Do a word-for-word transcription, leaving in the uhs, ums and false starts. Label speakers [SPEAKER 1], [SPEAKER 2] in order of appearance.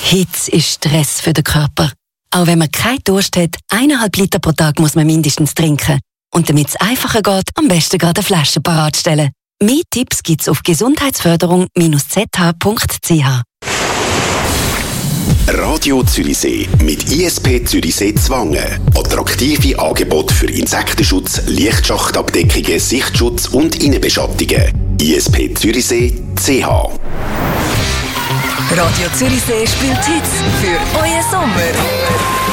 [SPEAKER 1] Hitze ist Stress für den Körper. Auch wenn man keinen Durst hat, eineinhalb Liter pro Tag muss man mindestens trinken. Und damit es einfacher geht, am besten gerade eine Flasche parat stellen. Mehr Tipps gibt's auf gesundheitsförderung Bindestrich z h punkt c h.
[SPEAKER 2] Radio Zürichsee mit I S P Zürichsee Zwangen. Attraktive Angebote für Insektenschutz, Lichtschachtabdeckungen, Sichtschutz und Innenbeschattungen. I S P Zürichsee C H.
[SPEAKER 3] Radio Zürichsee spielt Hits für euren Sommer.